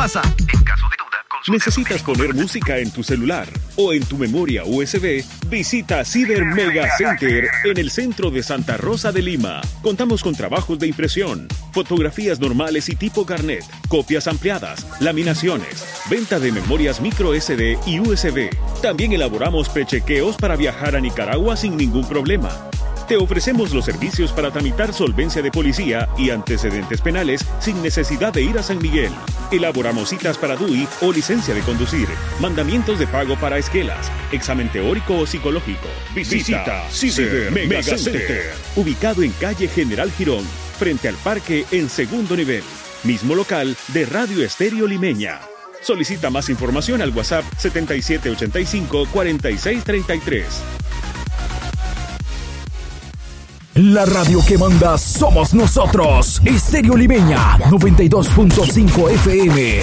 casa. En caso de duda, consulte. ¿Necesitas poner música en tu celular o en tu memoria USB? Visita Ciber Mega Center en el centro de Santa Rosa de Lima. Contamos con trabajos de impresión, fotografías normales y tipo carnet, copias ampliadas, laminaciones, venta de memorias micro SD y USB. También elaboramos prechequeos para viajar a Nicaragua sin ningún problema. Te ofrecemos los servicios para tramitar solvencia de policía y antecedentes penales sin necesidad de ir a San Miguel. Elaboramos citas para DUI o licencia de conducir, mandamientos de pago para esquelas, examen teórico o psicológico. Visita Ciber Mega Center, ubicado en calle General Girón, frente al parque en segundo nivel. Mismo local de Radio Estéreo Limeña. Solicita más información al WhatsApp 7785-4633. La radio que manda somos nosotros. Estéreo Limeña 92.5 FM.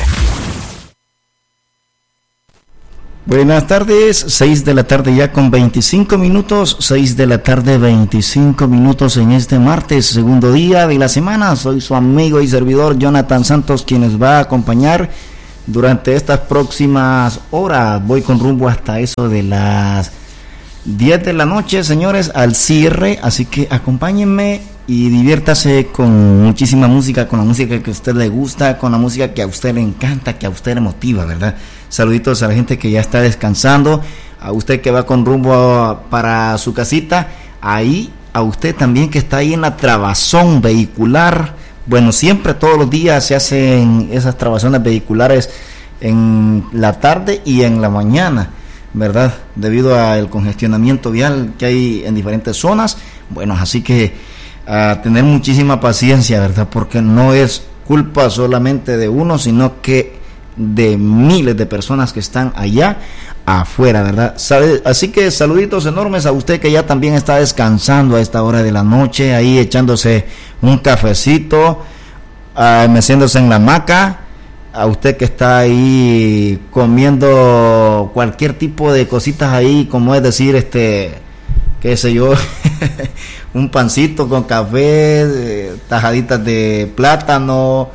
Buenas tardes, 6 de la tarde ya con 25 minutos, 6 de la tarde 25 minutos en este martes, segundo día de la semana. Soy su amigo y servidor Jonathan Santos, quien les va a acompañar durante estas próximas horas. Voy con rumbo hasta eso de las 10 de la noche, señores, al cierre, así que acompáñenme y diviértase con muchísima música, con la música que a usted le gusta, con la música que a usted le encanta, que a usted le motiva, ¿verdad? Saluditos a la gente que ya está descansando, a usted que va con rumbo para su casita, ahí, a usted también que está ahí en la trabazón vehicular. Bueno, siempre todos los días se hacen esas trabazones vehiculares en la tarde y en la mañana, ¿verdad? Debido al congestionamiento vial que hay en diferentes zonas. Bueno, así que a tener muchísima paciencia, ¿verdad? Porque no es culpa solamente de uno, sino que de miles de personas que están allá afuera, ¿verdad? Así que saluditos enormes a usted que ya también está descansando a esta hora de la noche, ahí echándose un cafecito, meciéndose en la hamaca. A usted que está ahí comiendo cualquier tipo de cositas ahí, como es decir, qué sé yo, un pancito con café, tajaditas de plátano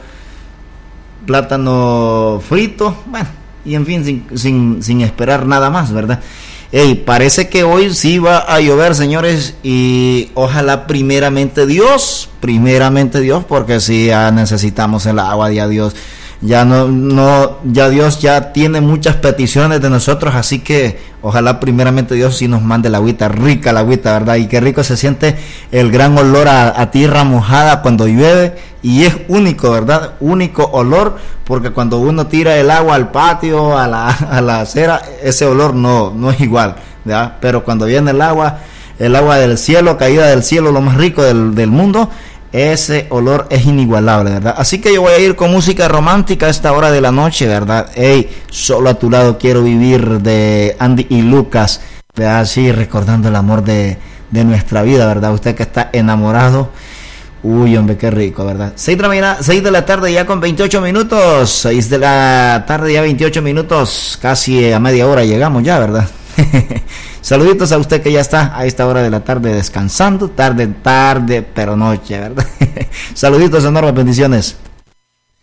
frito, bueno, y en fin, sin esperar nada más, ¿verdad? Parece que hoy sí va a llover, señores, y ojalá primeramente Dios, porque si ya necesitamos el agua, ya Dios ya ya Dios ya tiene muchas peticiones de nosotros, así que ojalá primeramente Dios sí nos mande la agüita, rica la agüita, ¿verdad? Y qué rico se siente el gran olor a tierra mojada cuando llueve, y es único, ¿verdad? Único olor, porque cuando uno tira el agua al patio, a la acera, ese olor no es igual, ¿verdad? Pero cuando viene el agua del cielo, caída del cielo, lo más rico del mundo, ese olor es inigualable, ¿verdad? Así que yo voy a ir con música romántica a esta hora de la noche, ¿verdad? Solo a tu lado quiero vivir, de Andy y Lucas, ¿verdad? Así recordando el amor de nuestra vida, ¿verdad? Usted que está enamorado, uy, hombre, qué rico, ¿verdad? 6 de la tarde ya con 28 minutos, 6 de la tarde ya 28 minutos, casi a media hora llegamos ya, ¿verdad? Saluditos a usted que ya está a esta hora de la tarde descansando, tarde, pero noche, ¿verdad? Saluditos, enormes bendiciones.